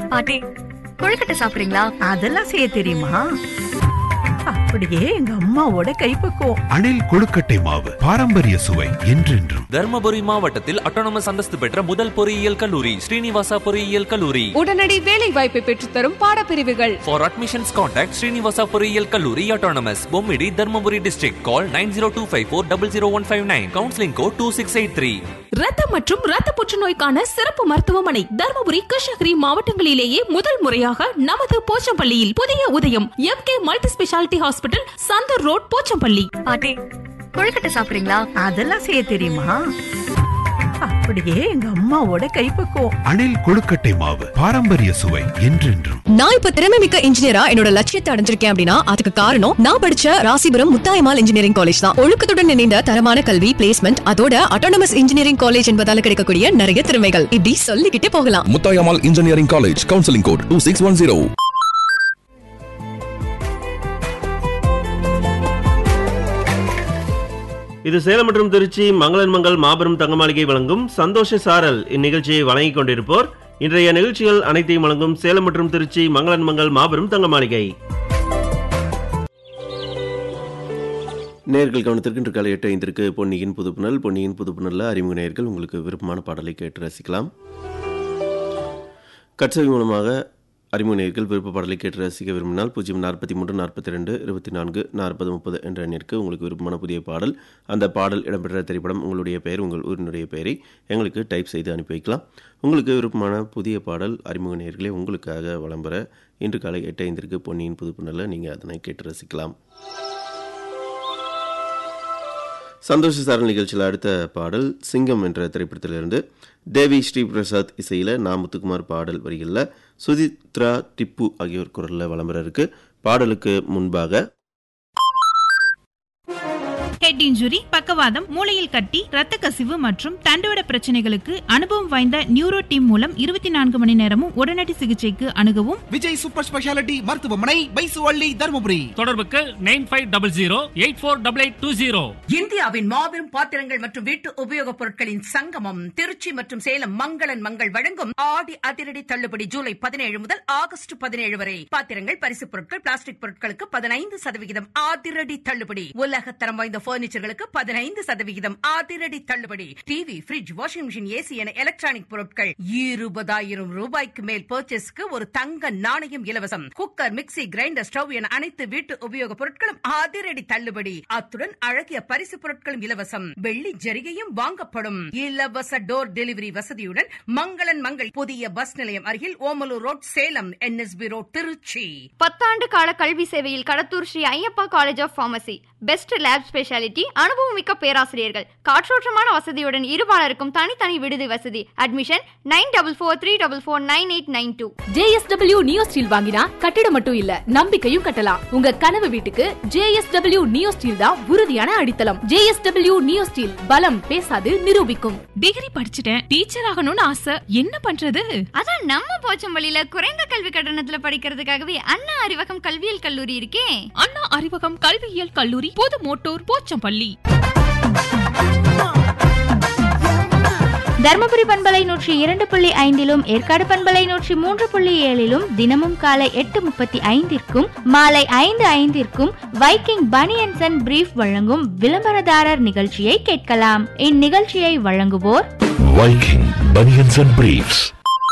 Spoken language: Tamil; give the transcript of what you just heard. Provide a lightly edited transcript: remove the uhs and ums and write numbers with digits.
பாட்டி கொழுக்கட்டை சாப்பிடுறீங்களா? அதெல்லாம் செய்ய தெரியுமா? அப்படியே எங்க அம்மாவோட கைப்பக்குவம். அணில் கொழுக்கட்டை மாவு பாரம்பரிய சுவை என்றென்றும். தர்மபுரி மாவட்டத்தில் அட்டானமஸ் அந்தஸ்து பெற்ற முதல் பொறியியல் கல்லூரி ஸ்ரீனிவாசா பொறியியல் கல்லூரி. உடனடி வேலை வாய்ப்பை பெற்றுத்தரும் பாடப்பிரிவுகள். For admissions contact ஸ்ரீனிவாசா பொறியியல் கல்லூரி autonomous Bommidi Dharmapuri district. Call 9025400159. Counseling code 2683. ரத்தம் மற்றும் ரத்த புற்றுநோய்க்கான சிறப்பு மருத்துவமனை தர்மபுரி கிருஷ்ணகிரி மாவட்டங்களிலேயே முதல் முறையாக நமது போச்சம்பள்ளியில் புதிய உதயம் MK multi speciality hospital, Santoor road, Pochampalli. பாட்டி கொழுக்கட்டை சாப்பிடுறீங்களா? அதெல்லாம் செய்ய தெரியுமா? அப்படியே எங்க அம்மாவோட கைப்பக்குவம். அணில் கொழுக்கட்டை மாவு பாரம்பரிய சுவை என்றென்றும். நான் இப்ப திறமை மிக்க இன்ஜினியரா என்னோட லட்சியத்தை அடைஞ்சிருக்கேன் அப்படின்னா அதுக்கு காரணம் நான் படிச்ச ராசிபுரம் முத்தாயம்மாள் இன்ஜினியரிங் காலேஜ் தான். ஒழுக்கத்துடன் இணைந்த தரமான கல்வி, பிளேஸ்மெண்ட், அதோட அட்டானமஸ் இன்ஜினியரிங் காலேஜ் என்பதால கிடைக்கக்கூடிய நிறைய திறமைகள் இப்படி சொல்லிக்கிட்டே போகலாம். Muthayammal engineering college, counselling code 2610. இது சேலம் மற்றும் திருச்சி மங்களன் மங்கள் மாபெரும் தங்க மாளிகை வழங்கும் சந்தோஷ சாரல். இந்நிகழ்ச்சியை வழங்கிக் கொண்டிருப்போர் இன்றைய நிகழ்ச்சிகள் அனைத்தையும் வழங்கும் சேலம் மற்றும் திருச்சி மங்களன் மங்கள் மாபெரும் தங்க மாளிகை. நேர்கள் கவனத்திற்கு இன்று காலை 8:05 பொன்னியின் புதுப்புணல். பொன்னியின் புதுப்புணல்ல அறிமுக நேயர்கள் உங்களுக்கு விருப்பமான பாடலை கேட்டு ரசிக்கலாம். கட்சவி மூலமாக அறிமுக நேயர்கள் விருப்ப பாடலை கேட்டு ரசிக்க விரும்பினால் 043 42 24 40 30 என்ற எண்ணிற்கு உங்களுக்கு விருப்பமான புதிய பாடல், அந்த பாடல் இடம்பெற்ற திரைப்படம், உங்களுடைய பெயர், உங்கள் ஊரினுடைய பெயரை எங்களுக்கு டைப் செய்து அனுப்பி வைக்கலாம். உங்களுக்கு விருப்பமான புதிய பாடல் அறிமுக நேயர்களே உங்களுக்காக வளம்பெற இன்று காலை 8:05 பொன்னியின் புதுப்புணல்ல நீங்கள் அதனை கேட்டு ரசிக்கலாம். சந்தோஷ சாரல் நிகழ்ச்சியில் அடுத்த பாடல் சிங்கம் என்ற திரைப்படத்திலிருந்து தேவி ஸ்ரீ பிரசாத் இசையில் நாமுத்துக்குமார் பாடல் வரிகளில் சுதித்ரா, டிப்பு ஆகியோர் குரலில் விளம்பரம் இருக்கு. பாடலுக்கு முன்பாக ஹெட் இன்ஜுரி, பக்கவாதம், மூளையில் கட்டி, இரத்த கசிவு மற்றும் தண்டுவட பிரச்சனைகளுக்கு அனுபவம் வாய்ந்த நியூரோ டீம் மூலம் 24 மணி நேரமும் உடனடி சிகிச்சைக்கு அணுகவும் விஜய் சூப்பர் ஸ்பெஷாலிட்டி மருத்துவமனை, பைசுவள்ளி, தர்மபுரி. தொடர்புக்கு 9500848820. இந்தியாவின் மாபெரும் பாத்திரங்கள் மற்றும் வீட்டு உபயோகப் பொருட்களின் சங்கமம் திருச்சி மற்றும் சேலம் மங்களன் மங்கள் வழங்கும் ஆடி அதிரடி தள்ளுபடி ஜூலை 17 முதல் ஆகஸ்ட் 17 வரை. பாத்திரங்கள், பரிசுப் பொருட்கள், பிளாஸ்டிக் பொருட்களுக்கு 15% ஆதிரடி தள்ளுபடி. உலகத்தரம் வாய்ந்த பர்னிச்சர்களுக்கு 15% ஆதிரடி தள்ளுபடி. TV, fridge, washing machine, AC என எலக்ட்ரானிக் பொருட்கள் 20,000 ரூபாய்க்கு மேல் பர்ச்சேஸ்க்கு ஒரு தங்க நாணயம் இலவசம். குக்கர், மிக்ஸி, கிரைண்டர், ஸ்டவ் என அனைத்து வீட்டு உபயோக பொருட்களும் ஆதிரடி தள்ளுபடி. அத்துடன் அழகிய பரிசு பொருட்களும் இலவசம். வெள்ளி ஜரிகையும் வாங்கப்படும். இலவச டோர் டெலிவரி வசதியுடன் மங்களன் மங்கள் புதிய பஸ் நிலையம் அருகில், Omalur road, Salem, NSB road, Trichy. 10 ஆண்டு கால கல்வி சேவையில் Kadathur Sri Ayyappa college of pharmacy, best lab speciality, அனுபவமிக்க பேராசிரியர்கள், காற்றோட்டமான வசதியுடன் இருபாலருக்கும் தனித்தனி விடுதி வசதி. அட்மிஷன் 9443449892. JSW நியோ ஸ்டீல் வாங்கினா கட்டிடம் மட்டும் இல்ல, நம்பிக்கையும் கட்டலாம். உங்க கனவு வீட்டுக்கு JSW நியோ ஸ்டீல் தான் உறுதியான அடித்தளம். JSW நியோ ஸ்டீல், பலம் பேசாது, நிரூபிக்கும். டிகிரி படிச்சுட்டேன், டீச்சர் ஆகணும்னு ஆசை, என்ன பண்றது? அதான் நம்ம போச்சம்பள்ளியில குறைந்த கல்வி கட்டணத்துல படிக்கிறதுக்காகவே அண்ணா அறிவகம் கல்வியியல் கல்லூரி இருக்கே. அண்ணா அறிவகம் கல்வியியல் கல்லூரி, புது மோட்டூர், போச்சம்பள்ளி. தர்மபுரி பண்பலை 102.5 ஏற்காடு பண்பலை 103.7 தினமும் காலை 8:35 மாலை 5:05 வைக்கிங் பனியன்ஸ் அண்ட் பிரீஃப் வழங்கும் விளம்பரதாரர் நிகழ்ச்சியை கேட்கலாம். இந்நிகழ்ச்சியை வழங்குவோர் வைக்கிங் பனியன்ஸ் அண்ட் பிரீஃப்ஸ்.